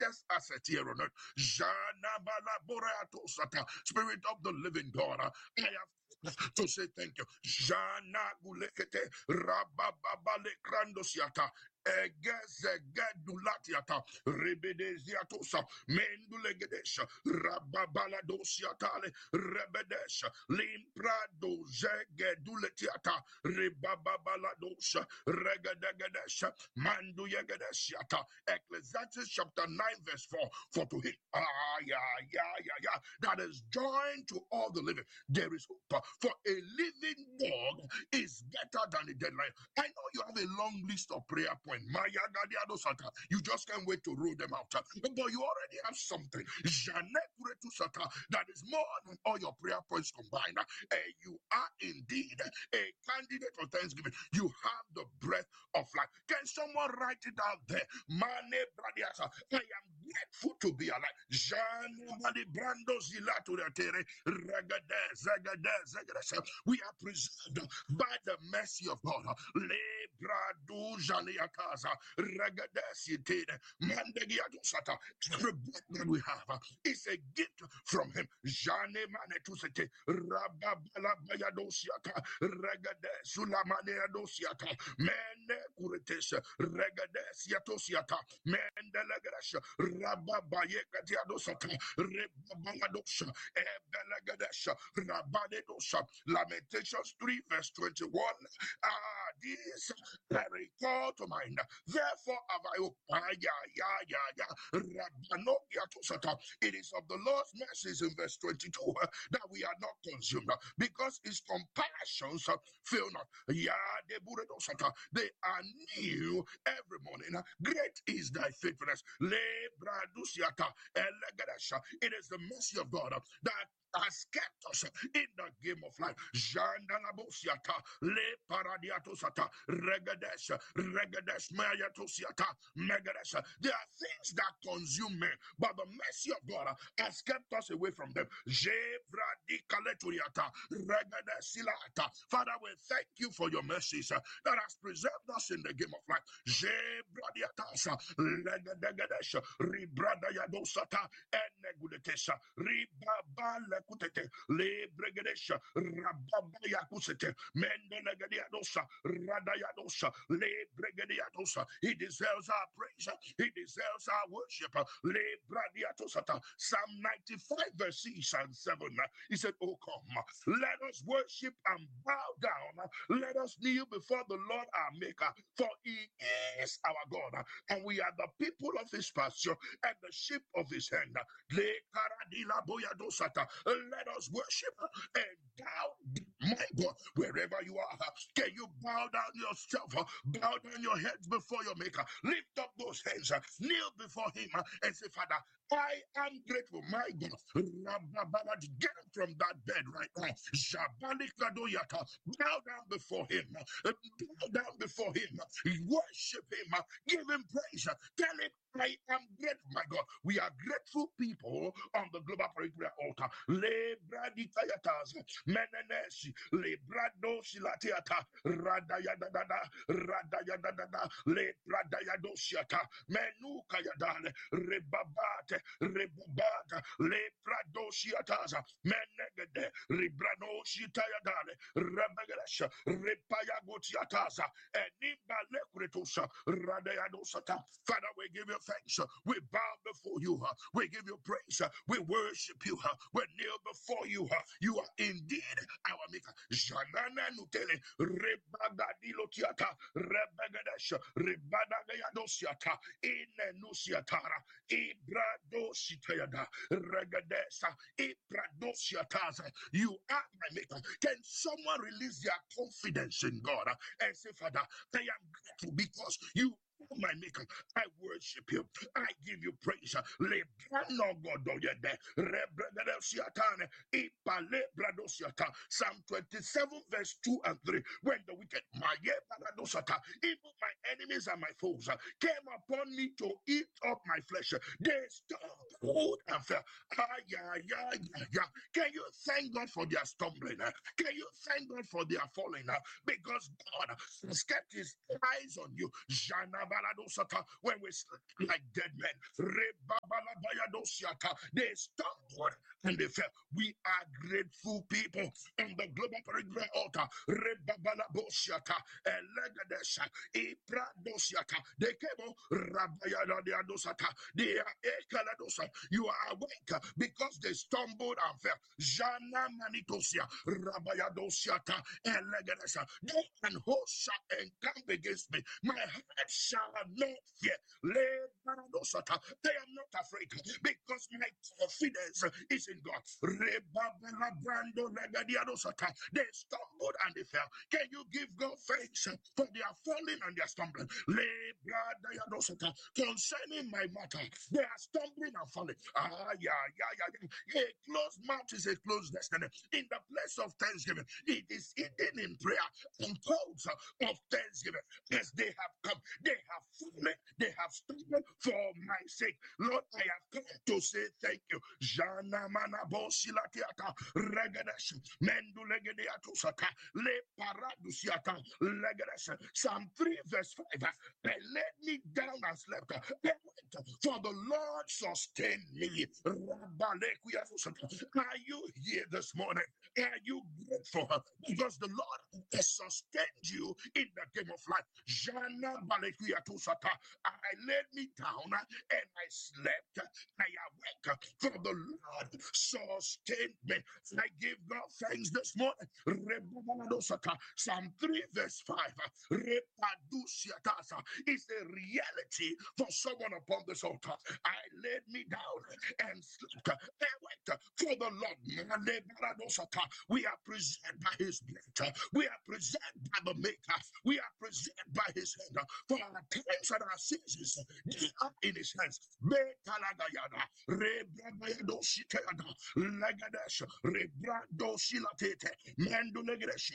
greatest asset here on earth. Spirit of the living God, I have to say thank you. Jana gulekete rabababale krandosiata. Egezegedulatiata rebedeziatosa mendulegedesha rababaladosiatale rebedesha limprado zegeduletiata rebababaladosha regedegedesha manduyegedesiata. Ecclesiastes chapter 9 verse 4. For to him that is joined to all the living there is hope. For a living dog is better than a dead lion. I know you have a long list of prayer points. You just can't wait to roll them out. But you already have something that is more than all your prayer points combined. You are indeed a candidate for Thanksgiving. You have the breath of life. Can someone write it out there? Mane Bradiasa. I am grateful to be alive. We are preserved by the mercy of God. Every breath that we have is a gift from Him. Lamentations 3 verse 21. This I recall to mind. Therefore have I hope. It is of the Lord's mercies in verse 22 that we are not consumed, because His compassions fail not. They are new every morning. Great is thy faithfulness. It is the mercy of God that has kept us in the game of life. Jandalabosiata, Le Paradiatosata, Regadesh, Mayatosiata, Megadesh. There are things that consume me, but the mercy of God has kept us away from them. Jevradikaleturiata, Regadesilata. Father, we thank you for your mercies that has preserved us in the game of life. Jebradiatasa, Legadesh, Ribradayadosata, Enegudetesha, Ribabale. Le Bregedesha, Rababayakusete, Mendelegadiadosa, Radayadosa, Le Bregediadosa. He deserves our praise, He deserves our worship. Le Bradiatosata. Psalm 95, verse 6 and 7. He said, oh, come, let us worship and bow down. Let us kneel before the Lord our Maker, for He is our God, and we are the people of His pasture and the sheep of His hand. Le Karadila Boyadosata. Let us worship and bow, my God, wherever you are. Can you bow down yourself? Bow down your heads before your Maker. Lift up those hands, kneel before Him, and say, Father, I am grateful, my God. Get up from that bed right now. Bow down before Him. Bow down before Him. Worship Him. Give Him praise. Tell Him, I am grateful, my God. We are grateful people on the Global Prayer Altar. Le Braditayatas, Menenesi, Le Brado Silatiata, Radayadada, Le Bradayadosiata, Menukayadale, Rebabata, Le Pradosiatas, Menegade, Ribranositayadale, Rabagasha, Repayagotiatas, Enimba Lecretosa, Radayadosata. Father, we give you thanks. We bow before you. We give you praise. We worship you. We kneel before you. You are indeed our Maker. Janana Nutele, Rebagadilotiata, Rebagadesh, Rebadagayadosiata, Inenusiatara, Ibradositayada, Regadesa, Ibradosiataza. You are my Maker. Can someone release their confidence in God and say, Father, I am grateful because you, my Maker, I worship you. I give you praise. Psalm 27 verse 2 and 3. When the wicked, even my enemies and my foes, came upon me to eat up my flesh, they stumbled and fell. Can you thank God for their stumbling? Can you thank God for their falling? Because God has kept His eyes on you. When we sleep like dead men, They stumbled and they fell. We are grateful people on the global prayer altar. Rebabalabosiata, Elegadesha, Ipradosiata. They came on Rabayadosata. They are Ekaladosa. You are awake because they stumbled and fell. Jana Manitosia, Rabayadosiata, Elegadesha. They and host shall encamp against me. My heart shall not fear. Lebaradosata. They am not afraid because my confidence is in God. Rebabalabrando legadiadosata. They stumbled and they fell. Can you give God thanks for their falling and their stumbling? Lebradayadosata. Concerning my matter, they are stumbling and falling. A closed mouth is a closed destiny. In the place of thanksgiving, it is hidden in prayer and codes of thanksgiving. As they have come, they have fallen, they have stumbled for my sake. Lord, I have come to say thank you. Jana mana bosilatiata regadesh mendu legediatosata le paradusiata legadesh. Psalm 3 verse 5. They led me down and slept. They went, for the Lord sustained me. Are you here this morning? Are you grateful? Because the Lord has sustained you in the game of life. Jana Balekuyatusata. I laid me down and I slept. I awake, for the Lord sustained me. I give God thanks this morning. Rebabaladosata. Psalm 3 verse 5. Repadusiatasa is a reality for someone upon this altar. I laid me down and slept. I went, for the Lord. Malebaladosata. We are preserved by his blood. We are preserved by the maker. We are preserved by his hand. For our times and our seasons, they are in his hands. Betalagayada, Rebrabayado Shiteada, Lagadesh, Rebrado Shilatete, Mandulegesh,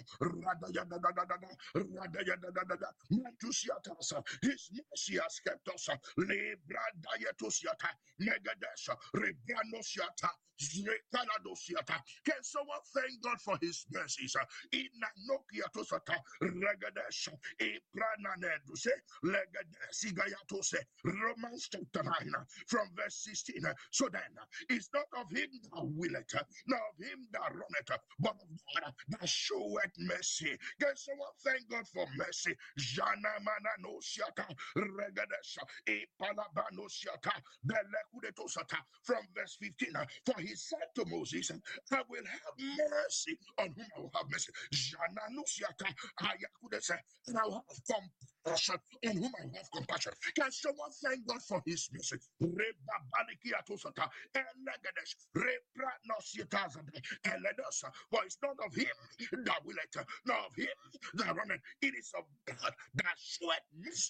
Radayada, Mantusiatasa. His mercy has kept us. Lebradayatosiata, Megadesh, Rebranosiata, Zrekaladosiata. Can someone thank God for his mercies? Inanokiatosata, Regadesh, Iprananeduse, Legadesi Gayatose, Romans chapter 9, from verse 16. So then, it's not of him that willeth, nor of him that runneth, but of God that showeth mercy. Can someone thank God for mercy? Jana mana no siata, Regadesha, Ipalabano siata, Belekudetosata, from verse 15. For he said to Moses, I will have mercy on whom I will have mercy. Jana no siata, Ayakudese, and I will have compassion on whom I will have compassion. Can someone thank God for his mercy? Rebabalikiatosata, Elegedesh, Repranosietazada, Eledosa. For it's not of him that willeth, nor of him that runneth. It is of God that showeth mercy.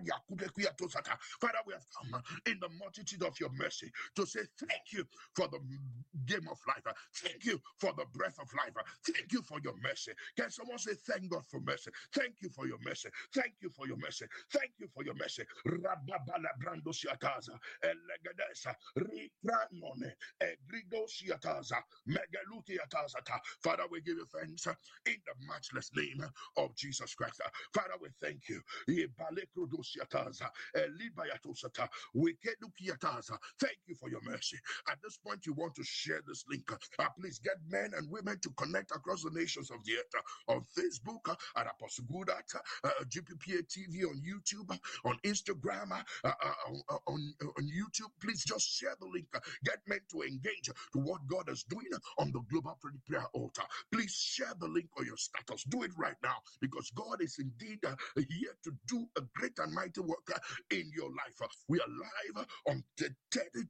Father, we have come in the multitude of your mercy to say thank you for the game of life. Thank you for the breath of life. Thank you for your mercy. Can someone say thank God for mercy? Thank you for your mercy. Thank you for your mercy. Thank you for your mercy. Rababala brando siataza, elegedesa, rikranone, egrido siataza, megaluti atazata. Father, we give you thanks in the matchless name of Jesus Christ. Father, we thank you. Ibalekrudo siataza, elibayatosata, wikedukiataza. Thank you for your mercy. At this point, you want to share this link. Please get men and women to connect across the nations of the earth on Facebook at Apostle Good GPPA TV on YouTube, on Instagram, on YouTube. Please just share the link. Get men to engage to what God is doing on the global prayer altar. Please share the link on your status. Do it right now because God is indeed here to do a great and mighty work in your life. We are live on 30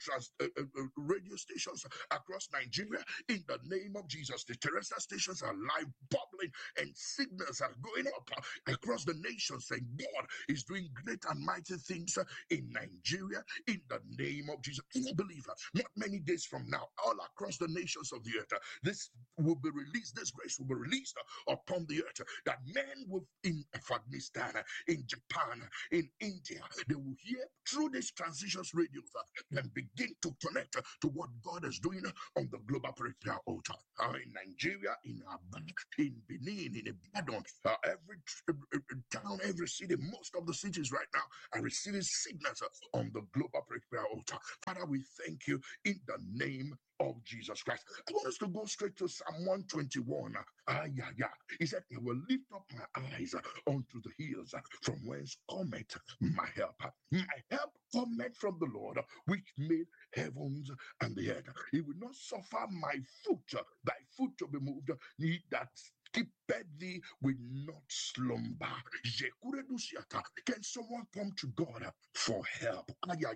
radio stations across Nigeria in the name of Jesus. The terrestrial stations are live, bubbling, and signals are going up across the nations, and God is doing great and mighty things in Nigeria in the name of Jesus. Can you believe that? Not many days from now, all across the nations of the earth, this will be released, this grace will be released upon the earth, that men in Afghanistan, in Japan, in India, they will hear through this transitions radio and begin to connect to what God is doing on the global prayer altar. In Nigeria, in Aba, in Benin, in Ibadan, every town, every city, most of the cities right now are receiving signals on the global prayer altar. Father, we thank you in the name of Jesus Christ. I want us to go straight to Psalm 121. He said, I will lift up my eyes unto the hills from whence cometh my help. My help cometh from the Lord, which made heavens and the earth. He will not suffer thy foot to be moved. He that keepeth thee will not slumber. Can someone come to God for help?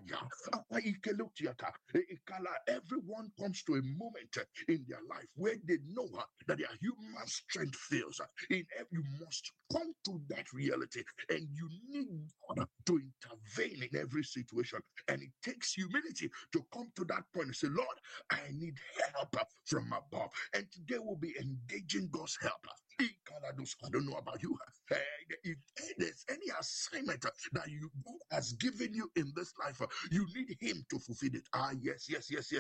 Everyone comes to a moment in their life where they know that their human strength fails. You must come to that reality, and you need God to intervene in every situation. And it takes humility to come to that point and say, Lord, I need help from above. And today we'll be engaging God's help. I don't know about you. If there's any assignment that God has given you in this life, you need Him to fulfill it. Yes.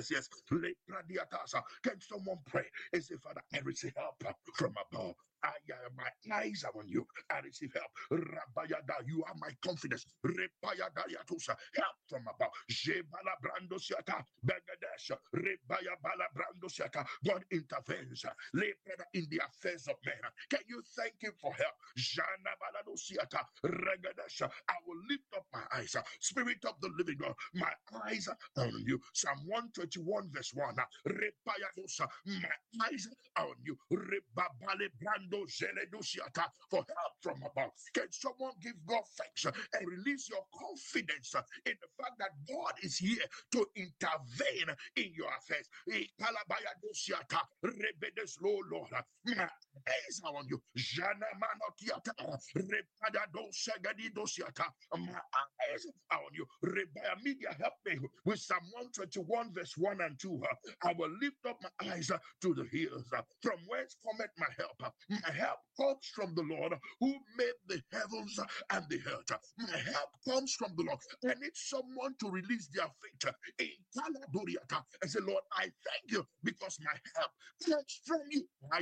Can someone pray and say, Father, I receive help from above. My eyes are on you. I receive help. Rabayada, you are my confidence. Rebayada yatusa, help from above. Jebala brando siata, Bangladesh. Rebaya bala brando siata. God intervenes in the affairs of men. Can you thank Him for help? Jana balado siata, Regadash. I will lift up my eyes. Spirit of the living God, my eyes are on you. Psalm 121 verse 1. Rebayadosa, my eyes are on you. Rebabale brando zeledosiata, for help from above. Can someone give God thanks and release your confidence in the fact that God is here to intervene in your affairs? Ikalabayadosiata, rebedes, Lord, my eyes are on you. Jana manotiata, repadadosagadiosiata, my eyes are on you. Rebaya media, help me with Psalm 121 verse 1 and 2. I will lift up my eyes to the hills. From whence cometh my help? My help comes from the Lord who made the heavens and the earth. My help comes from the Lord. I need someone to release their faith in Kaladuriata and say, Lord, I thank you because my help comes from you.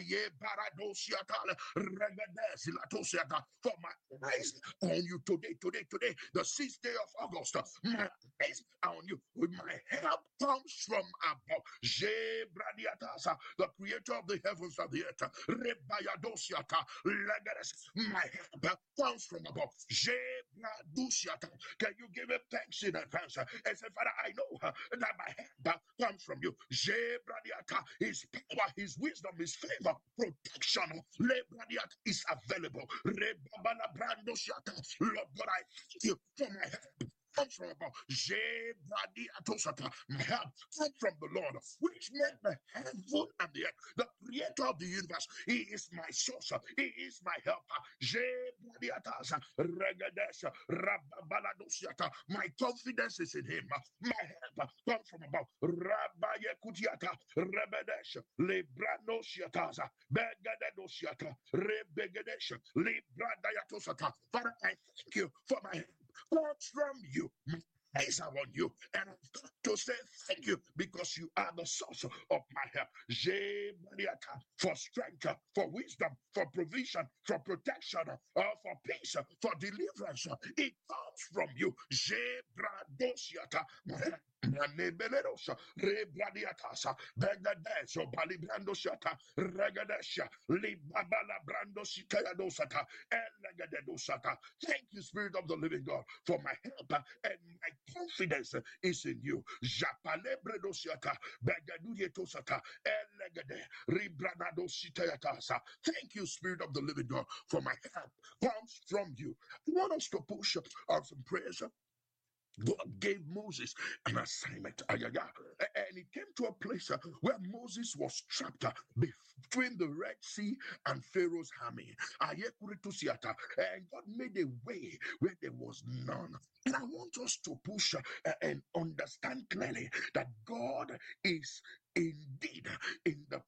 For my eyes are on you today, the 6th day of August. My eyes are on you. My help comes from above. The creator of the heavens and the earth. My help comes from above. Can you give him thanks in advance and say, Father, I know that my help comes from you. His power, His wisdom, His favor, protection is available. Lord God, I thank you for my help. Comes from above. My help comes from the Lord, which made the heaven and the earth, the creator of the universe. He is my source. He is my helper. My confidence is in Him. My help comes from above. Rabaya Kutiata, Rebedesh, Librano Shiataza, Begadedo Shiata, Rebegadesh, Libradayatosata. Father, I thank you for my help. Comes from you. My eyes are on you, and I've got to say thank you because you are the source of my help. For strength, for wisdom, for provision, for protection, for peace, for deliverance. It comes from you. Manebelerosa, Rebradiatasa, Begadeso, Balibrandosata, Regadesha, Libabala Brandositayadosata, Elegadedosata. Thank you, Spirit of the Living God, for my help and my confidence is in you. Japalebredosiata, Begadudietosata, Elegade, Ribranadositayatasa. Thank you, Spirit of the Living God, for my help comes from you. I want us to push on some prayers. God gave Moses an assignment. And it came to a place where Moses was trapped between the Red Sea and Pharaoh's army. And God made a way where there was none. And I want us to push and understand clearly that God is indeed in the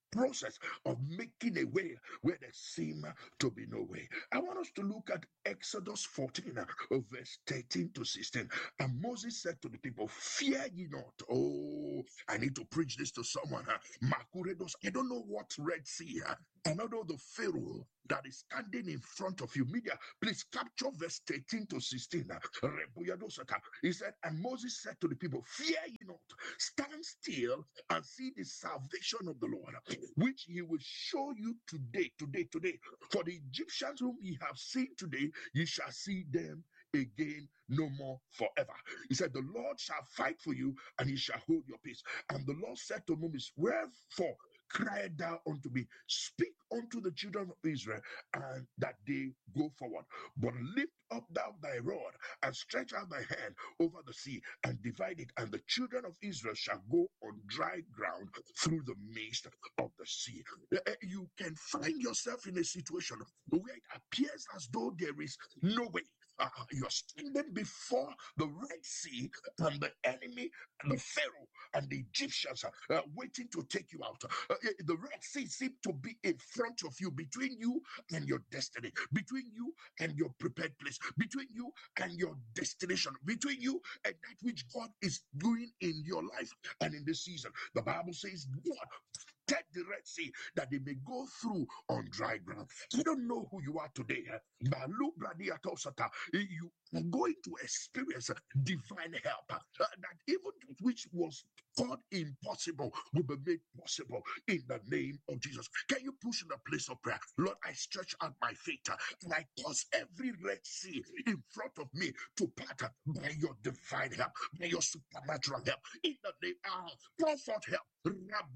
process of making a way where there seemed to be no way. I want us to look at Exodus 14, verse 13 to 16. And Moses said to the people, fear ye not. Oh, I need to preach this to someone. I don't know what Red Sea, I don't know the Pharaoh that is standing in front of you. Media, please capture verse 13 to 16. He said, and Moses said to the people, fear ye not, stand still and see the salvation of the Lord, which he will show you today. For the Egyptians whom ye have seen today, ye shall see them again no more forever. He said, the Lord shall fight for you, and he shall hold your peace. And the Lord said to Moses, wherefore cried thou unto me, speak unto the children of Israel, and that they go forward. But lift up thou thy rod, and stretch out thy hand over the sea, and divide it, and the children of Israel shall go on dry ground through the midst of the sea. You can find yourself in a situation where it appears as though there is no way. You're standing before the Red Sea, and the enemy, the Pharaoh, and the Egyptians are waiting to take you out. The Red Sea seems to be in front of you, between you and your destiny, between you and your prepared place, between you and your destination, between you and that which God is doing in your life and in this season. The Bible says, God, take the Red Sea that they may go through on dry ground. I don't know who you are today, but you are going to experience divine help. That even that which was thought impossible will be made possible in the name of Jesus. Can you push in a place of prayer? Lord, I stretch out my faith and I cause every Red Sea in front of me to part by your divine help, by your supernatural help. In the name of forth help. The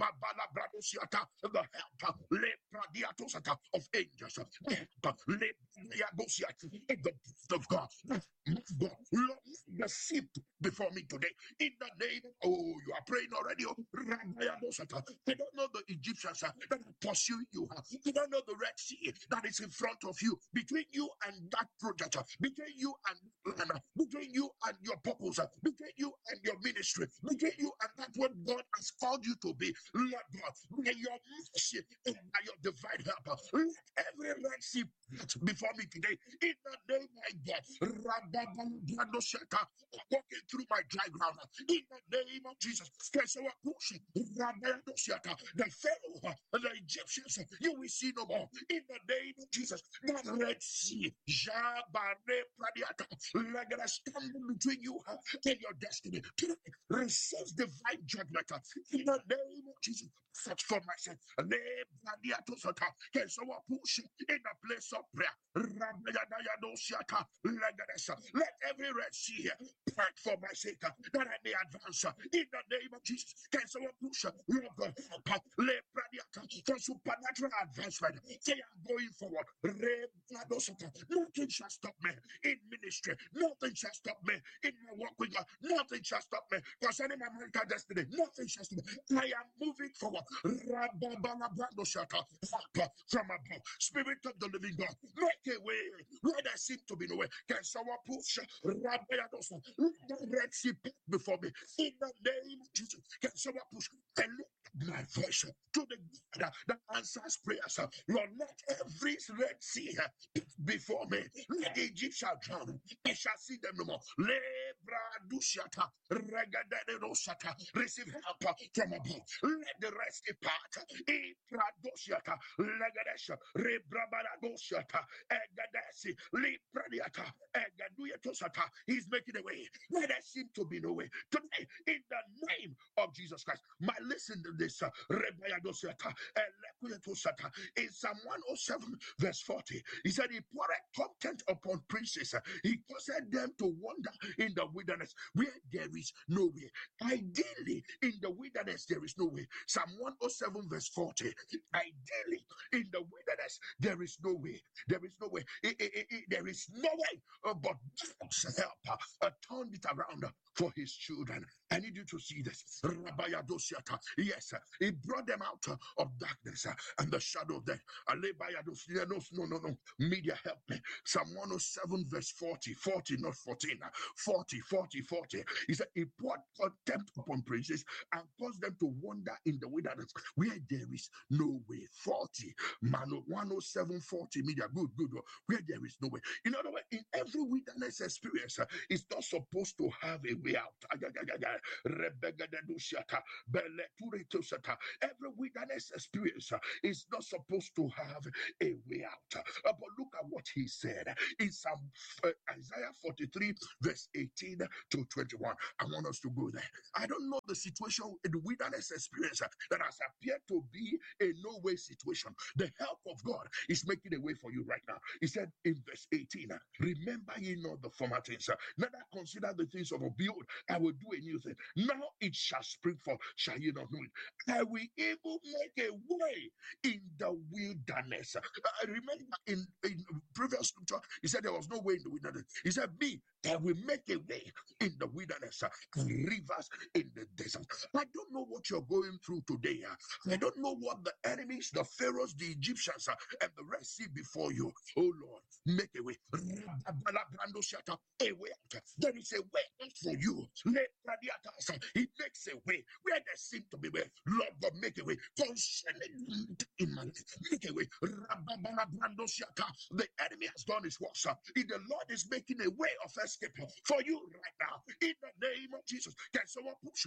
help of angels, the gift of God. God, Lord, the seat before me today. In the name, oh, you are praying already. I don't know the Egyptians that are pursuing you. I don't know the Red Sea that is in front of you, between you and that project, between you and plan, between you and your purpose, between you and your ministry, between you and that what God has called you to be. Lord God, by your mercy and by your divine help, let every Red Sea before me today. In the name of God, walking through my dry ground. In the name of Jesus, the Pharaoh, the Egyptians, you will see no more. In the name of Jesus, that Red Sea, standing between you and your destiny. Today, receive divine judgment. In the name of Jesus, such for myself. Can someone push in the place of prayer? Let every Red Sea part for my sake that I may advance in the name of Jesus. Can someone push? Lord God, for supernatural advancement. They are going forward. Nothing shall stop me in ministry. Nothing shall stop me in my walk with God. Nothing shall stop me concerning my marital destiny. Nothing shall stop me. I am moving forward. From above. Spirit of the living God, make a way where there seems to be no way. Can someone push let the Red Sea before me in the name of Jesus? Can someone push and lift my voice to the God that answers prayers? Lord, let every Red Sea before me. Let the Egyptians drown. I shall see them no more. Receive help from above. Let the rest depart. He's making a way where there seems to be no way. Today, in the name of Jesus Christ, my listen to this. In Psalm 107, verse 40, he said, he poured content upon princes. He caused them to wander in the wilderness where there is no way. Ideally, in the wilderness, there is no way. Psalm 107, verse 40. Ideally, in the wilderness, there is no way. There is no way. There is no way. But God's help turned it around for his children. I need you to see this. Yes, he brought them out of darkness and the shadow of death. No. Media, help me. Psalm 107, verse 40, not 14. 40. He said, he poured contempt upon some praises and cause them to wander in the wilderness where there is no way. 40, Mano 107:40 media. Good, good. Where there is no way. In other words, in every wilderness experience, it's not supposed to have a way out. Every wilderness experience is not supposed to have a way out. But look at what he said in Isaiah 43, verse 18 to 21. I want us to go there. I don't know the situation in the wilderness experience that has appeared to be a no-way situation. The help of God is making a way for you right now. He said in verse 18, remember ye not the former things, neither consider the things of old. Behold, I will do a new thing. Now it shall spring forth. Shall ye not know it? I will even make a way in the wilderness. I remember in previous scripture, he said there was no way in the wilderness. He said, me, I will make a way in the wilderness and rivers in the desert. I don't know what you're going through today. I don't know what the enemies, the pharaohs, the Egyptians, and the Red Sea before you. Oh Lord, make a way. A way out. There is a way out for you. He makes a way where there seems to be way. Lord God, make a way. Concerning in my life, make a way. The enemy has done his work. The Lord is making a way of escape for you right now. In the name of Jesus. Can someone push?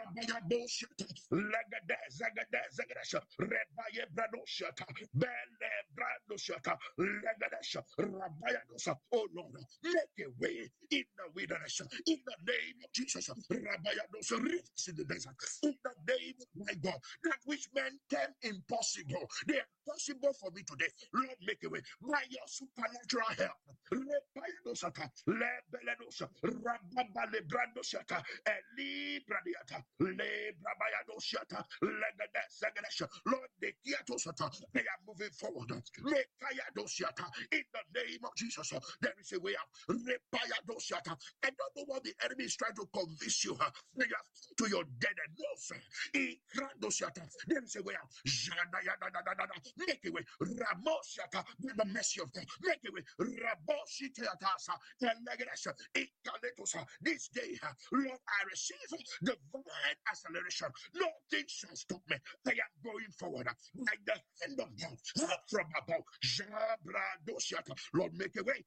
Oh Lord, make a way in the wilderness. In the name of Jesus. In the desert. In the name of my God. That which men term impossible. They are possible for me today. Lord, make a way. By your supernatural help. Lord, they are moving forward. In the name of Jesus, there is a way out. I don't know what the enemy is trying to convince you to your dead end. No, sir. There is a way out. Make a way. Ramosiata, with the mercy of God. Make a way. Rabositiatasa, this day, Lord, I receive divine acceleration. Nothing shall stop me. I am going forward like the hand of God from above. Lord, make a way.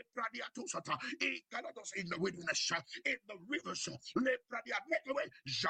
In the wilderness, in the rivers, make a way.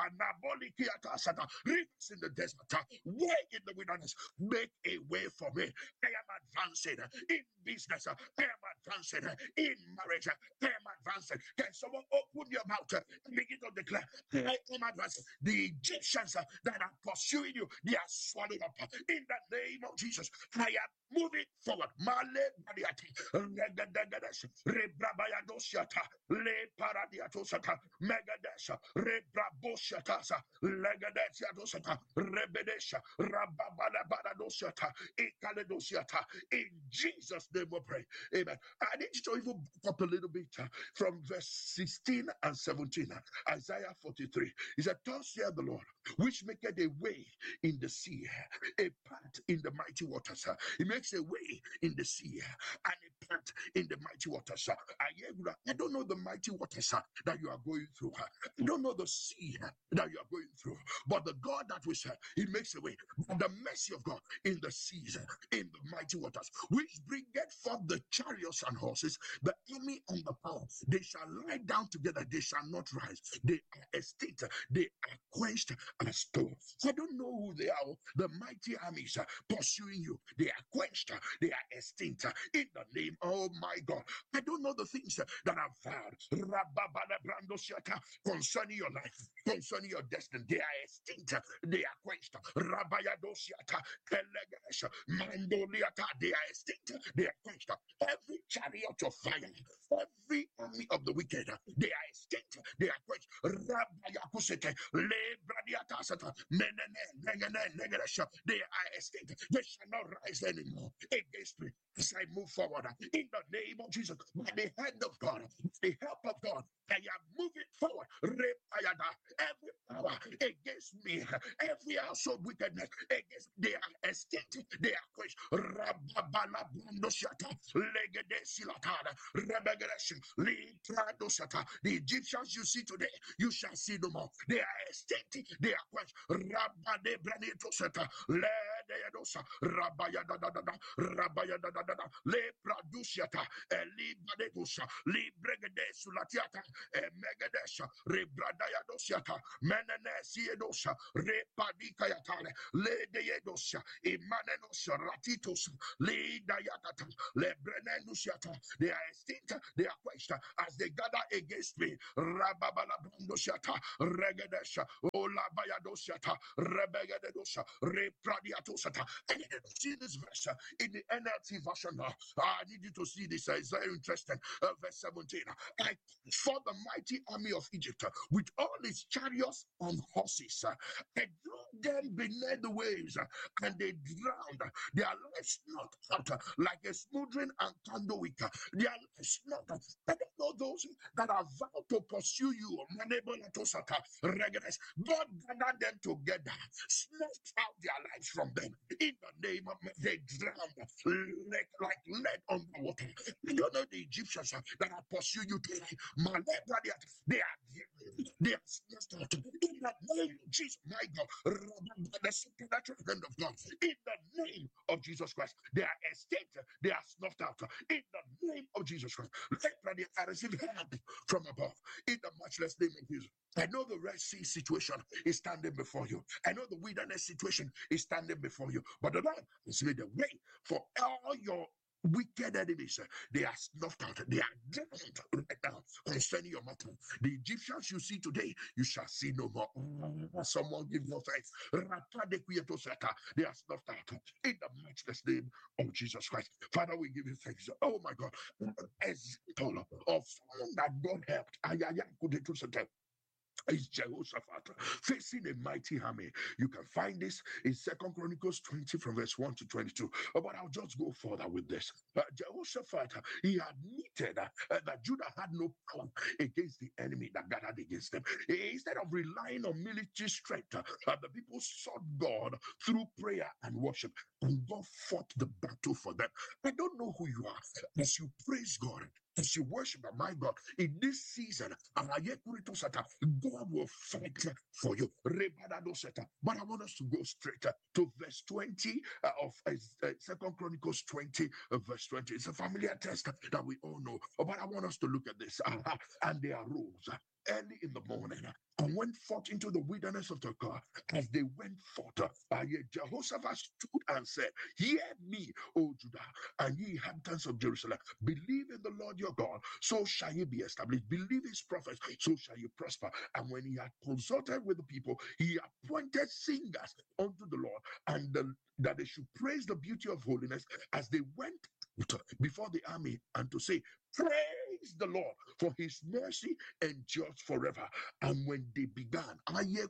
Rivers in the desert, way in the wilderness, make a way for me. I am advancing in business. I am advancing in marriage. I am advancing. Can someone open your mouth and begin to declare, I am advancing? The Egyptians that are pursuing you, they are swallowed up. In the name of Jesus, I am moving forward. Male Badiati, Regadagadas, Rebrabayadosiata, Le Paradiatosata, Megadesha, Rebraboshatasa, Legadesiatosata, Rebedesha, Rababalabadosiata, Ekaledosiata. In Jesus' name we pray. Amen. I need you to even back up a little bit from verse 16 and 17. Isaiah 43. He said, thus saith the Lord, which maketh a way in the sea, a path in the mighty waters. He makes a way in the sea and a path in the mighty waters. I don't know the mighty waters that you are going through. I don't know the sea that you are going through. But the God that we serve, He makes a way. The mercy of God in the seas, in the mighty waters, which bringeth forth the chariots and horses, the army and the power. They shall lie down together, they shall not rise. They are extinct, they are quenched and stolen. I don't know who they are. The mighty armies pursuing you, they are quenched, they are extinct. In the name, oh my God, I don't know the things that are vowed concerning your life, concerning your destiny. They are extinct, they are quenched. Rabayadosiata, Telegash, Mandoliata, they are extinct, they are quenched. Every chariot of fire, every army of the wicked, they are extinct, they are quenched. Rabayakusete, Lebradiatasata, Menene, they are extinct, they shall not rise anymore against me as I move forward. In the name of Jesus, by the hand of God, the help of God, I am moving forward. Every power against me me, every household wickedness against they are extinct, they are quenched. Rababala Brandosiata, Legede Silatana, Rebegression, Litradosata. The Egyptians you see today, you shall see no more. They are extinct, they are quenched. Rabade Branitosata, Ledeadosa, Rabaya da da da da, Rabaya da da da da, Le Pradusiata, Elibadetusa, Libregede Sulatiata, Megadesha, Rebradaya dosiata, Menene Siedosa, Repadikayatale, Le Deedosa, Imanenos Ratitos, Le Dayatata, Le Brenenusiata. They are extinct, they are quenched as they gather against me. Rababala Brandosiata, Regedesha, Ola Bayadosiata, Rebegadedosa, Repradiatosata. I need you to see this verse in the NLT version. I need you to see this. It's very interesting. Verse 17. I fought the mighty army of Egypt with all its chariots on horses. I drew them beneath the waves and they drowned. Their lives not out like a smoldering and candlewick. Their lives not. I don't know those that are vowed to pursue you. God gathered them together, snatched out their lives from them. In the name of they drowned like lead on the water. You don't know the Egyptians that are pursuing you today. They are snatched out. In the name of Jesus, my God, the supernatural hand of God. In the name of Jesus Christ, they are extinct. They are snuffed out. In the name of Jesus Christ, I receive help from above. In the matchless name of Jesus. I know the Red Sea situation is standing before you. I know the wilderness situation is standing before you. But the Lord has made a way for all your wicked enemies. They are snuffed out. They are drowned right now concerning your matter. The Egyptians you see today, you shall see no more. Someone give your thanks. They are snuffed out in the matchless name of Jesus Christ. Father, we give you thanks. Oh my God. Example of someone that God helped is Jehoshaphat facing a mighty army. You can find this in 2 Chronicles 20 from verse 1 to 22. But I'll just go further with this. Jehoshaphat, he admitted that Judah had no power against the enemy that gathered against them. Instead of relying on military strength, the people sought God through prayer and worship, and God fought the battle for them. I don't know who you are as you praise God, as you worship my God in this season. God will fight for you. But I want us to go straight to verse 20 of 2 Chronicles 20, verse 20. It's a familiar text that we all know. But I want us to look at this. And they arose early in the morning and went forth into the wilderness of Tekoa. As they went forth, Jehoshaphat stood and said, "Hear me, O Judah, and ye inhabitants of Jerusalem. Believe in the Lord your God, so shall ye be established. Believe his prophets, so shall you prosper." And when he had consulted with the people, he appointed singers unto the Lord, and that they should praise the beauty of holiness as they went before the army, and to say, "Praise the Lord, for his mercy endures forever." And when they began, I need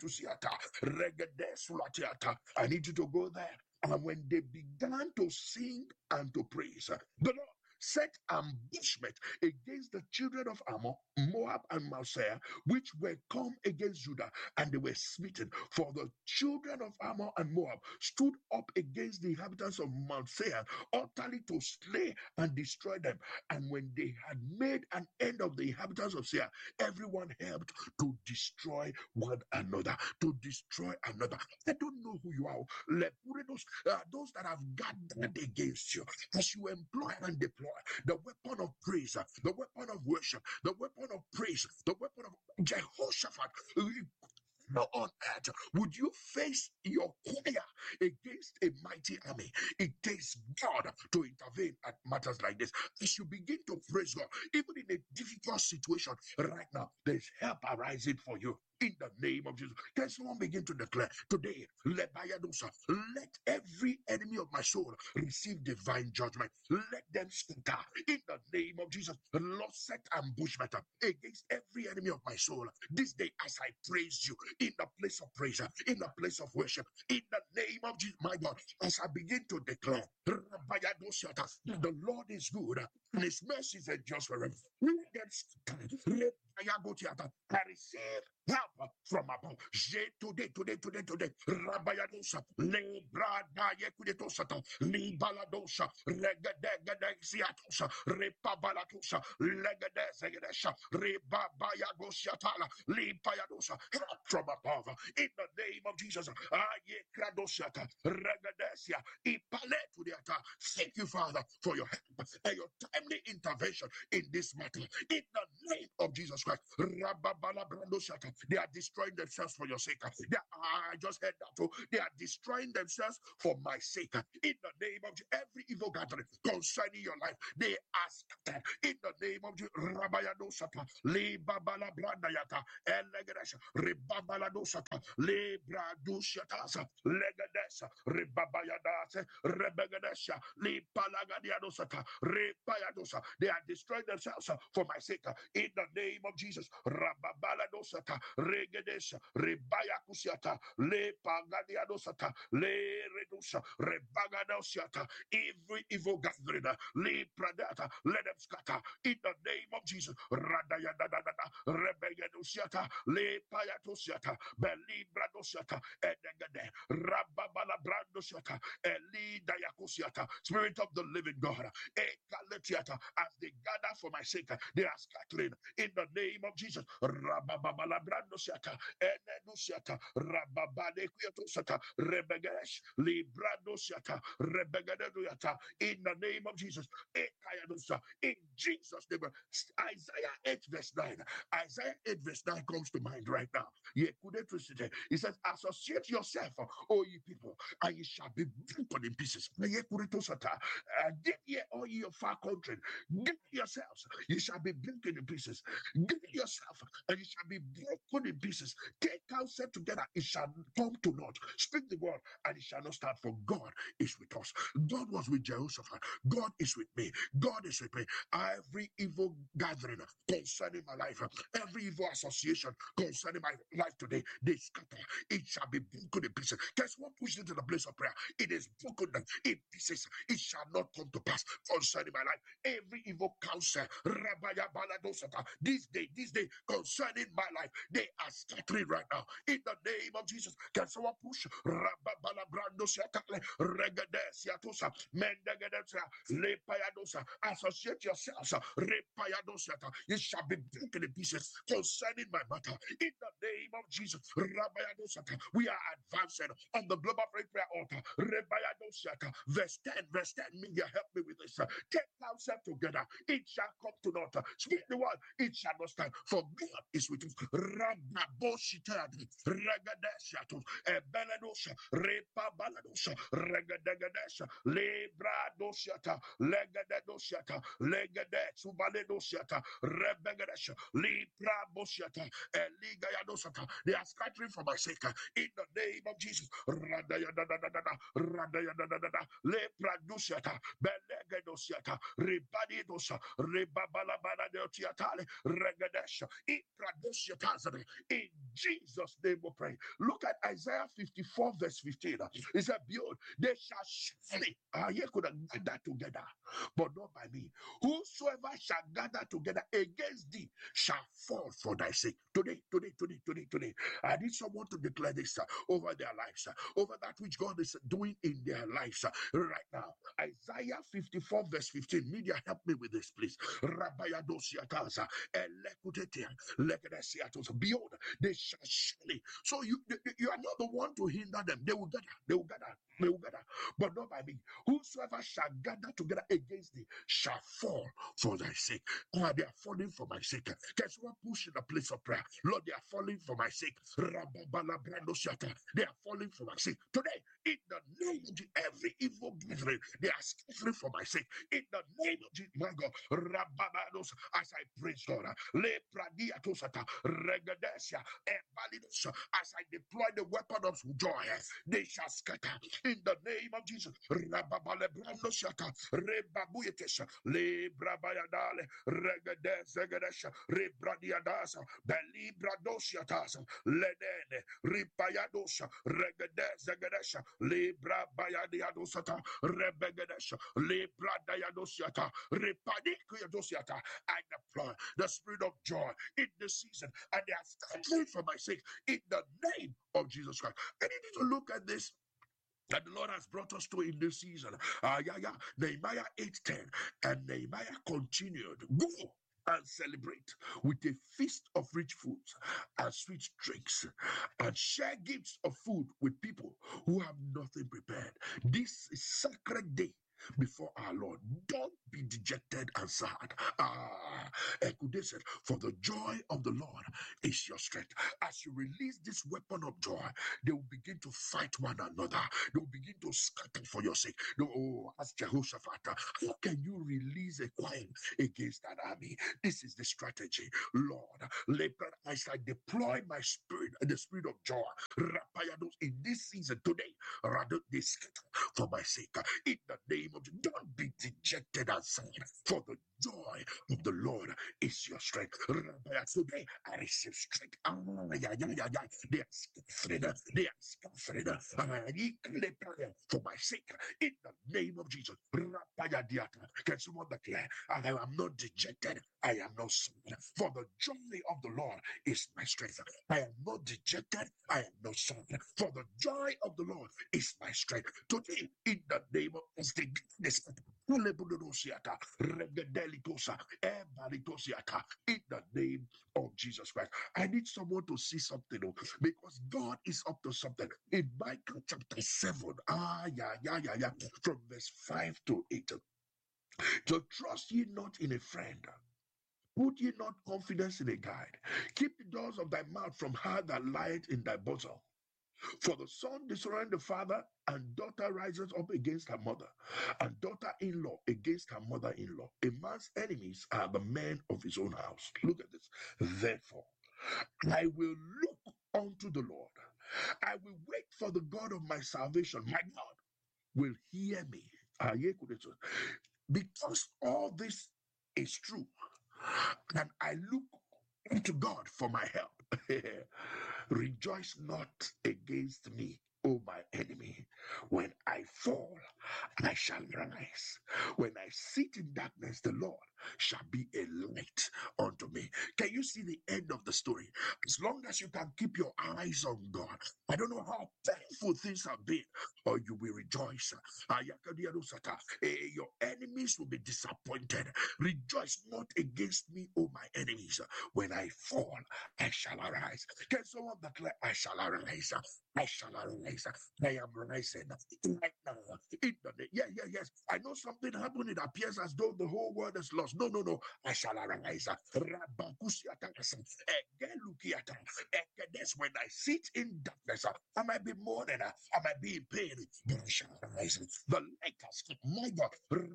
you to go there. And when they began to sing and to praise, the Lord set ambushment against the children of Ammon, Moab, and Mount Seir, which were come against Judah, and they were smitten. For the children of Ammon and Moab stood up against the inhabitants of Mount Seir, utterly to slay and destroy them. And when they had made an end of the inhabitants of Seir, everyone helped to destroy one another, to destroy another. I don't know who you are. Those that have gathered against you, as you employ and deploy the weapon of praise, the weapon of worship, the weapon of praise, the weapon of Jehoshaphat. Now on earth would you face your choir against a mighty army? It takes God to intervene at matters like this. As you begin to praise God, even in a difficult situation right now, there's help arising for you. In the name of Jesus, can someone begin to declare today, let every enemy of my soul receive divine judgment. Let them scatter in the name of Jesus. Lord, set ambushment against every enemy of my soul this day as I praise you in the place of praise, in the place of worship, in the name of Jesus, my God, as I begin to declare the Lord is good and his mercies are just forever. Let them scatter. I receive help from above. Today. Rabayadosa, Lebrada Yekudetosata, Libaladosha, Regadegadesiatosa, Repabalatosa, Legadesha, Rebabayagosiatala, Lipayadosa, help from above. In the name of Jesus, Ayekradosiata, Regadesia, Ipaletudiata. Thank you, Father, for your help and your timely intervention in this matter. In the name of Jesus Christ, they are destroying themselves for your sake. I just heard that too. They are destroying themselves for my sake. In the name of every evil gathering concerning your life, they are scattered. In the name of Rabayadosata, Le Babala Brandayata, Elegadesha, Rebabaladosata, Le Bradushatasa, Legadesa, Rebabayadase, Rebegadesha, Le Palagadiadosata, Repayadosa. They are destroying themselves for my sake. In the name of Jesus, Rababaladosata, Regedesha, Rebayakusiata, Le Pagadiadosata, Le Redusha, Rebagadosiata, every evil gathering, Le Pradata, let them scatter in the name of Jesus. Radayadadada, Rebegadusiata, Le Payatosiata, Belibradosiata, Edegade, Rababala Brandosiata, Eli Dayakusiata, Spirit of the living God, Ekaletiata, as they gather for my sake, they are scattering in the name of Jesus. Rababala Brandosiata, Enedusiata, Rababale Quiatosata, Rebegesh, Libradosiata, Rebegaduyata, in the name of Jesus. In Jesus' name. Isaiah 8 verse 9. Isaiah 8 verse 9 comes to mind right now. He says, associate yourself, O ye people, and ye shall be broken in pieces. Give ye all ye of far country. Give yourselves, ye shall be broken in pieces. Give yourself, and ye shall be broken in pieces. Take counsel together, it shall come to naught. Speak the word, and it shall not stand, for God is with us. God was with Jehoshaphat. God is with me. God is with me. Every evil gathering concerning my life, every evil association concerning my life today, they scatter. It shall be broken in pieces. Guess what? Push into the place of prayer. It is broken in pieces. It shall not come to pass concerning my life. Every evil counsel, Rabaya Baladosata, this day, concerning my life, they are scattering right now. In the name of Jesus, can someone push? Rababalabrandosiatale, Regadesiatosa, Mendegadosa, Lepayadosa, associate yourselves, Repayadosiata. It shall be broken in pieces concerning my matter. In the name of Jesus, Rabayadosata, we are advancing on the global prayer altar. Rebayadosiata, verse 10, media, help me with this. Take counsel together, it shall come to naught. Speak the word, it shall not stand, for God is with us. Rababoshitadi, Regadesiatos, Ebeladosha, Repabaladosha, Regadegadesha, Lebradosiata, Legadedosiata, Legadetsubaledosiata, Rebegadesha, Librabosiata, Eligayadosata. They are scattering for my sake in the name of Jesus. Radayadadada, Lepradosiata, Belegedosiata, Ribadidosa, Ribabalabadadeotiatale, Regadesha, Ipradosiatazade. In Jesus' name we pray. Look at Isaiah 54 verse 15. It said, behold, they shall surely gather together, but not by me. Whosoever shall gather together against thee shall fall for thy sake. Today. I need someone to declare this over their lives, over that which God is doing in their lives right now. Isaiah 54 verse 15. Media, help me with this, please. Rabayadosiataza, Elekutetia, Lekedesiatos. Behold, they shall surely. So you are not the one to hinder them. They will gather, but not by me. Whosoever shall gather together against thee shall fall for thy sake. They are falling for my sake. Guess what? Push in the place of prayer. Lord, they are falling for my sake. They are falling for my sake. Today, in the name of Jesus, every evil gathering, they are scattering for my sake. In the name of Jesus, my God, as I praise God, Le Pradiatosata, Regadesia, As I deploy the weapon of joy, they shall scatter in the name of Jesus. Rababalebrando shata, rebabuyetes, lebrabayadale, regedezegedesh, rebradiadas, belibradoshiatas, ledene, ripayadosha, regedezegedesh, lebrabayadiadosata, rebegedesh, lebradayadosiata, repadikuyadosiata. I deploy the spirit of joy in this season, and they are scattering for my sake in the name of Jesus Christ. I need you to look at this that the Lord has brought us to in this season. Nehemiah 8:10, and Nehemiah continued, go and celebrate with a feast of rich foods and sweet drinks, and share gifts of food with people who have nothing prepared. This is sacred day before our Lord. Don't be dejected and sad. Ekude said, for the joy of the Lord is your strength. As you release this weapon of joy, they will begin to fight one another. They will begin to scatter for your sake. As Jehoshaphat, how can you release a choir against an army? This is the strategy. Lord, as I deploy my spirit, the spirit of joy, in this season today, rather they scatter for my sake. In the name of Jesus, don't be dejected and sad, for the joy of the Lord is your strength. Today I receive strength. They are scattering. They are scattering for my sake. In the name of Jesus. Can someone declare, I am not dejected, I am not sad, for the joy of the Lord is my strength. I am not dejected, I am not sad, for the joy of the Lord is my strength. Today, in the name of this, in the name of Jesus Christ. I need someone to see something, because God is up to something. In Micah chapter 7, from verse 5 to 8, to trust ye not in a friend, put ye not confidence in a guide. Keep the doors of thy mouth from her that lieth in thy bosom. For the son dishonoring the father, and daughter rises up against her mother, and daughter-in-law against her mother-in-law. A man's enemies are the men of his own house. Look at this. Therefore, I will look unto the Lord. I will wait for the God of my salvation. My God will hear me. Because all this is true, and I look unto God for my help. Rejoice not against me, O my enemy. When I fall, I shall rise. When I sit in darkness, the Lord shall be a light unto me. Can you see the end of the story? As long as you can keep your eyes on God, I don't know how painful things have been, or you will rejoice. Your enemies will be disappointed. Rejoice not against me, O my enemies. When I fall, I shall arise. Can someone declare, I shall arise? I shall arise. I am rising right now. Yes. I know something happened. It appears as though the whole world is lost. No. I shall arise. When I sit in darkness, I might be mourning, I might be in pain, but I shall arise. The light has come. My God.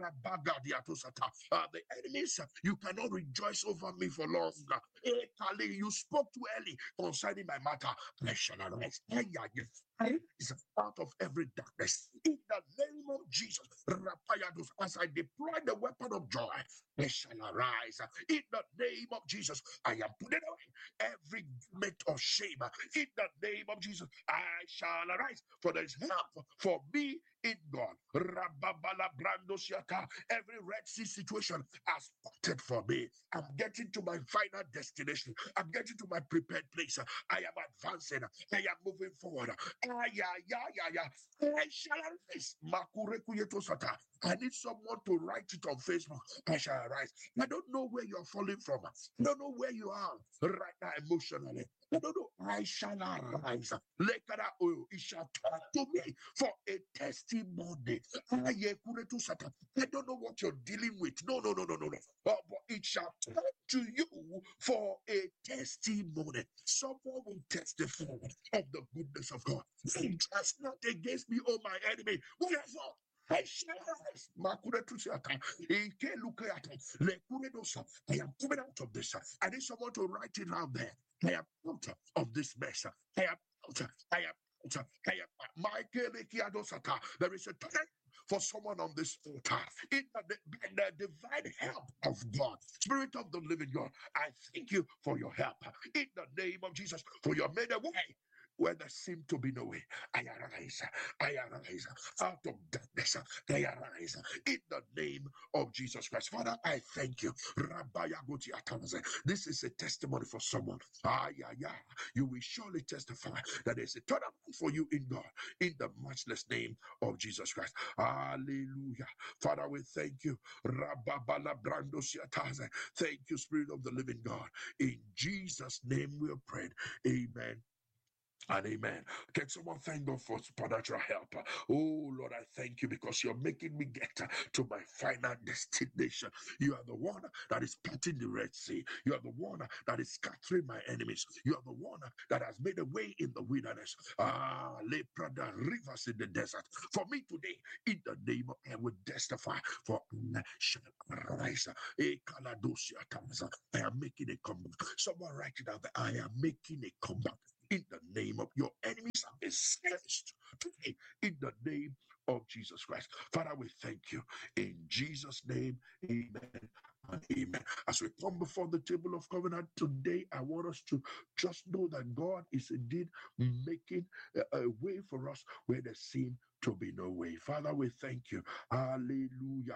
The enemies, you cannot rejoice over me for long. You spoke too early concerning my matter. I shall arise. I rise out of every darkness in the name of Jesus. As I deploy the weapon of joy, I shall arise in the name of Jesus. I am putting away every garment of shame in the name of Jesus. I shall arise, for there is help for me in God. Every Red Sea situation has parted for me. I'm getting to my final destination. I'm getting to my prepared place. I am advancing. I am moving forward. I shall arise. I need someone to write it on Facebook. I shall arise. I don't know where you're falling from. I don't know where you are right now emotionally. I don't know. I shall arise. It shall talk to me for a testimony. I don't know what you're dealing with. No. But it shall talk to you for a testimony. Someone will testify of the goodness of God. Trust not against me, oh my enemy. Wherefore, I shall rise. Makure Tusiata. Ike Lukeata. Lekuredosa. I am coming out of this. I need someone to write it out there. I am out of this mess. I am out. I am out. I am Michael Ekiadosata. There is a time for someone on this altar in the divine help of God, Spirit of the living God. I thank you for your help in the name of Jesus, for you have made a way where there seemed to be no way. I arise out of darkness. I arise in the name of Jesus Christ. Father, I thank you. This is a testimony for someone. You will surely testify that there's a turnaround for you in God, in the matchless name of Jesus Christ. Hallelujah. Father, we thank you. Thank you, Spirit of the living God. In Jesus' name we have prayed. Amen and amen. Can someone thank God for supernatural help? Oh Lord, I thank you because you're making me get to my final destination. You are the one that is parting the Red Sea. You are the one that is scattering my enemies. You are the one that has made a way in the wilderness. Leprada rivers in the desert. For me today, in the name of I will testify for I shall arise. I am making a comeback. Someone write it out that I am making a comeback. In the name of your enemies have been silenced today. In the name of Jesus Christ. Father, we thank you. In Jesus' name, amen and amen. As we come before the table of covenant today, I want us to just know that God is indeed making a way for us where there seemed to be no way. Father, we thank you. Hallelujah.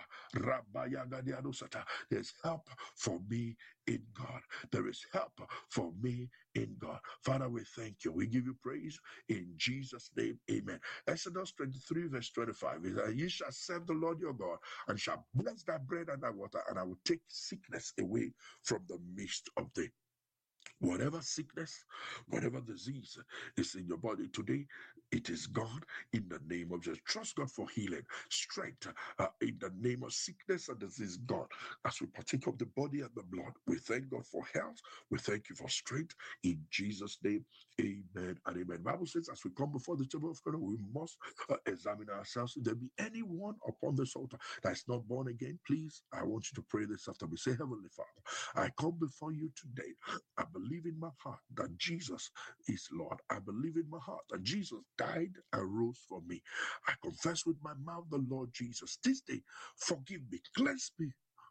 There's help for me in God. There is help for me in God. Father, we thank you. We give you praise in Jesus' name. Amen. Exodus 23, verse 25 is that you shall serve the Lord your God and shall bless thy bread and thy water, and I will take sickness away from the midst of thee. Whatever sickness, whatever disease is in your body today, it is gone in the name of Jesus. Trust God for healing, strength in the name of sickness and disease gone. As we partake of the body and the blood, we thank God for health. We thank you for strength in Jesus' name. Amen and amen. The Bible says, as we come before the table of God, we must examine ourselves. If there be anyone upon this altar that is not born again, please, I want you to pray this after me. Say, Heavenly Father, I come before you today. I believe in my heart that Jesus is Lord. I believe in my heart that Jesus died and rose for me. I confess with my mouth the Lord Jesus. This day, forgive me, cleanse me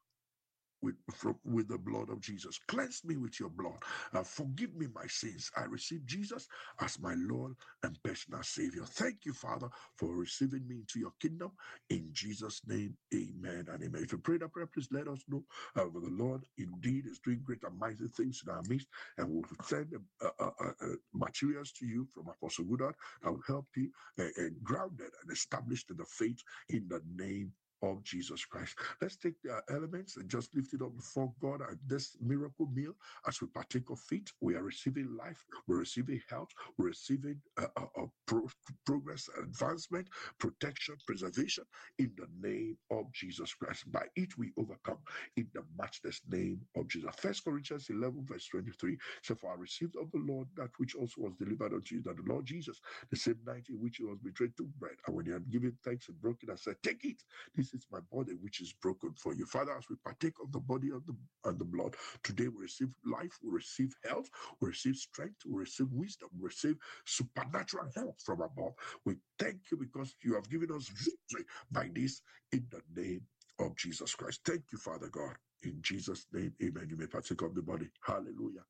with the blood of Jesus. Cleanse me with your blood. Forgive me my sins. I receive Jesus as my Lord and personal Savior. Thank you, Father, for receiving me into your kingdom. In Jesus' name, amen and amen. If you pray that prayer, please let us know. The Lord indeed is doing great and mighty things in our midst, and we'll send materials to you from Apostle Goodard that will help you grounded and established in the faith in the name of Jesus Christ. Let's take the elements and just lift it up before God at this miracle meal. As we partake of it, we are receiving life, we're receiving health, we're receiving progress, advancement, protection, preservation in the name of Jesus Christ. By it we overcome in the matchless name of Jesus. 1 Corinthians 11 verse 23 says, for I received of the Lord that which also was delivered unto you, that the Lord Jesus, the same night in which he was betrayed, took bread, and when he had given thanks and broken, I said, take it. This is my body which is broken for you. Father, as we partake of the body of the blood, today we receive life, we receive health, we receive strength, we receive wisdom, we receive supernatural help from above. We thank you because you have given us victory by this in the name of Jesus Christ. Thank you, Father God. In Jesus' name, amen. You may partake of the body. Hallelujah.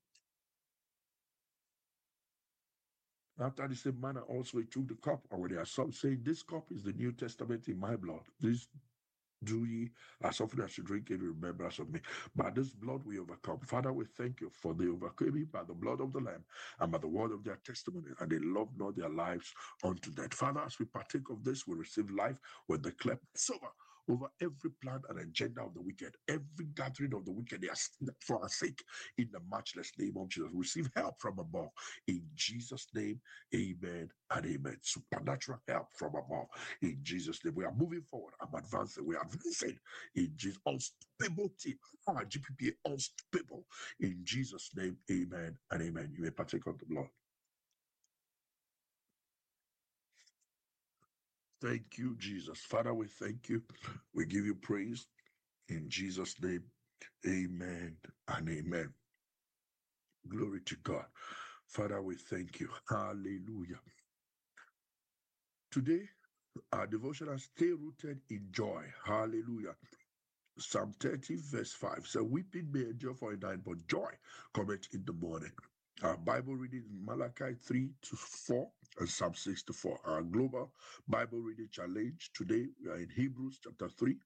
After the same manner, also he took the cup, and when they are some saying, this cup is the New Testament in my blood. This do ye as often as you drink it in remembrance of me. By this blood we overcome. Father, we thank you for the overcoming by the blood of the Lamb and by the word of their testimony, and they loved not their lives unto death. Father, as we partake of this, we receive life when the cleft is over every plan and agenda of the wicked, every gathering of the wicked, they are for our sake in the matchless name of Jesus. Receive help from above. In Jesus' name, amen and amen. Supernatural help from above. In Jesus' name, we are moving forward. I'm advancing. We are advancing in Jesus. Unstoppable team. Our GPPA unstoppable. In Jesus' name, amen and amen. You may partake of the blood. Thank you, Jesus. Father, we thank you. We give you praise in Jesus' name. Amen and amen. Glory to God. Father, we thank you. Hallelujah. Today, our devotional stay rooted in joy. Hallelujah. Psalm 30, verse 5 says, weeping may endure for a night, but joy cometh in the morning. Our Bible reading is Malachi 3-4 and Psalm 6-4. Our global Bible reading challenge today, we are in Hebrews chapter 3.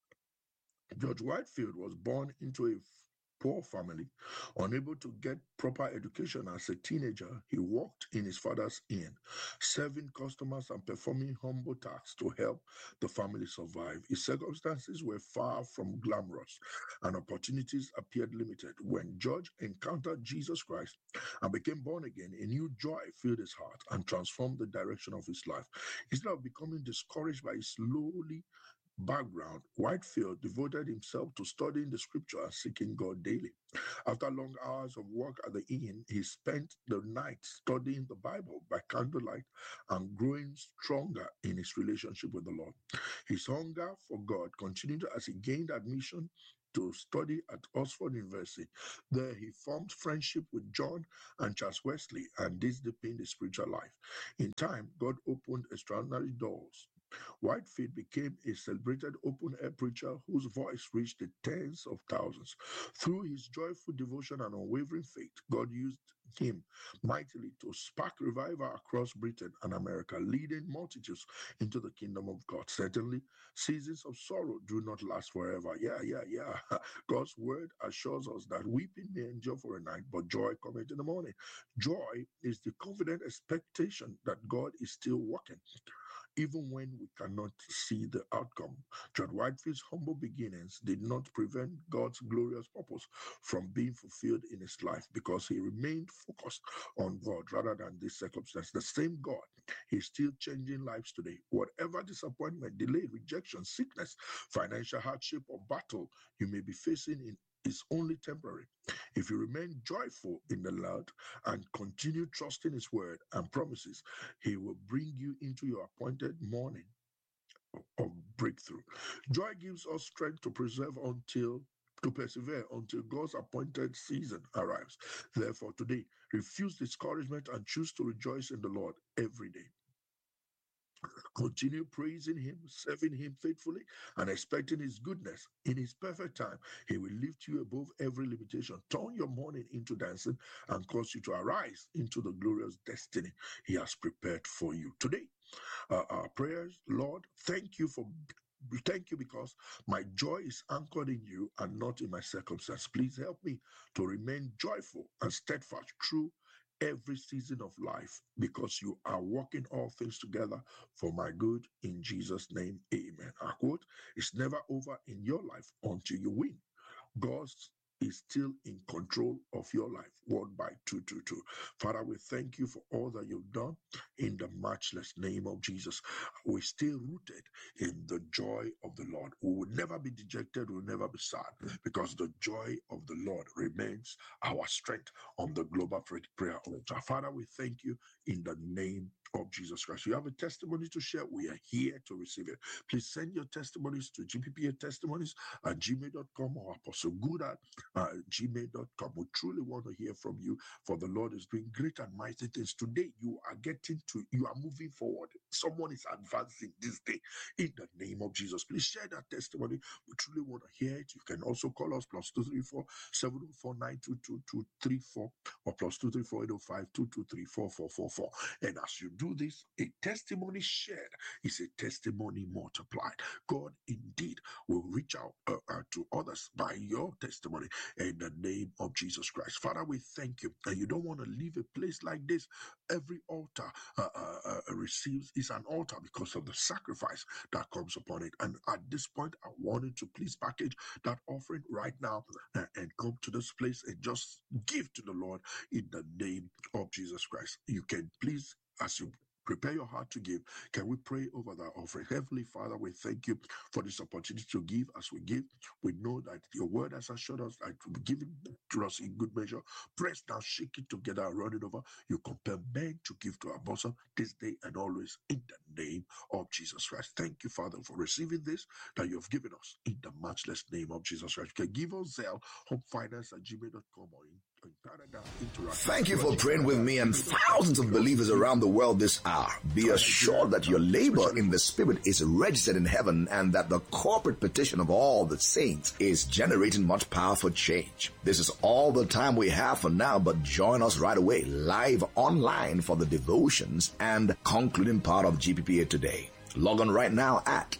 George Whitefield was born into a poor family. Unable to get proper education as a teenager, he worked in his father's inn, serving customers and performing humble tasks to help the family survive. His circumstances were far from glamorous and opportunities appeared limited. When George encountered Jesus Christ and became born again, a new joy filled his heart and transformed the direction of his life. Instead of becoming discouraged by his lowly background, Whitefield devoted himself to studying the scripture and seeking God daily. After long hours of work at the inn, he spent the night studying the Bible by candlelight and growing stronger in his relationship with the Lord. His hunger for God continued as he gained admission to study at Oxford University. There he formed friendship with John and Charles Wesley, and this deepened his spiritual life. In time, God opened extraordinary doors. Whitefield became a celebrated open-air preacher whose voice reached the tens of thousands. Through his joyful devotion and unwavering faith, God used him mightily to spark revival across Britain and America, leading multitudes into the kingdom of God. Certainly, seasons of sorrow do not last forever. Yeah. God's word assures us that weeping may endure for a night, but joy cometh in the morning. Joy is the confident expectation that God is still working, even when we cannot see the outcome. John Whitefield's humble beginnings did not prevent God's glorious purpose from being fulfilled in his life because he remained focused on God rather than this circumstance. The same God is still changing lives today. Whatever disappointment, delay, rejection, sickness, financial hardship, or battle you may be facing is only temporary. If you remain joyful in the Lord and continue trusting his word and promises, he will bring you into your appointed morning of breakthrough. Joy gives us strength to persevere until God's appointed season arrives. Therefore, today, refuse discouragement and choose to rejoice in the Lord every day. Continue praising him, serving him faithfully, and expecting his goodness. In his perfect time, he will lift you above every limitation, turn your mourning into dancing, and cause you to arise into the glorious destiny he has prepared for you. Today, our prayers, Lord, thank you because my joy is anchored in you and not in my circumstance. Please help me to remain joyful and steadfast through every season of life, because you are working all things together for my good. In Jesus' name, amen. Our quote: it's never over in your life until you win. God is still in control of your life. Word by 222. Father, we thank you for all that you've done in the matchless name of Jesus. We stay rooted in the joy of the Lord. We will never be dejected, we will never be sad, because the joy of the Lord remains our strength on the global prayer altar. Father, we thank you in the name of Jesus Christ. You have a testimony to share, we are here to receive it. Please send your testimonies to gppa@gmail.com or apostlegood@gmail.com. We truly want to hear from you, for the Lord is doing great and mighty things. Today, you are moving forward. Someone is advancing this day in the name of Jesus. Please share that testimony. We truly want to hear it. You can also call us +234 704 922 or +234 805 223 4444. And as you do this, a testimony shared is a testimony multiplied. God indeed will reach out to others by your testimony in the name of Jesus Christ. Father, we thank you. And you don't want to leave a place like this. Every altar is an altar because of the sacrifice that comes upon it. And at this point, I wanted to please package that offering right now and come to this place and just give to the Lord in the name of Jesus Christ. You can please, as you Prepare your heart to give. Can we pray over that offering? Heavenly Father, we thank you for this opportunity to give. As we give, we know that your word has assured us that to be given to us in good measure. Press down, shake it together, and run it over. You compel men to give to our bosom this day and always in the name of Jesus Christ. Thank you, Father, for receiving this that you have given us in the matchless name of Jesus Christ. You can give us Zelle, homefinance@gmail.com or in Canada. Thank you for praying with me and thousands of believers around the world this hour. Be assured that your labor in the Spirit is registered in heaven and that the corporate petition of all the saints is generating much powerful change. This is all the time we have for now, but join us right away live online for the devotions and concluding part of GPPA today. Log on right now at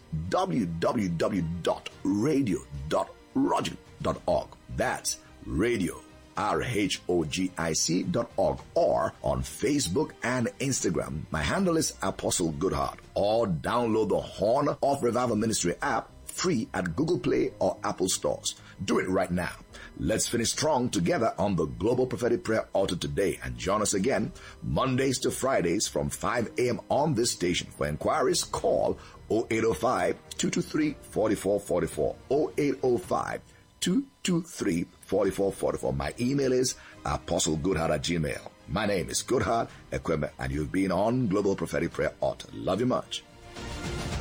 www.radio.rogic.org. That's radio. RHOGIC.org or on Facebook and Instagram. My handle is Apostle Goodheart, or download the Horn of Revival Ministry app free at Google Play or Apple stores. Do it right now. Let's finish strong together on the Global Prophetic Prayer Altar today, and join us again Mondays to Fridays from 5 a.m. on this station. For inquiries, call 0805-223-4444, 0805-223-4444. My email is apostlegoodheart@gmail. My name is Goodheart Ekweme, and you've been on Global Prophetic Prayer Altar. Love you much.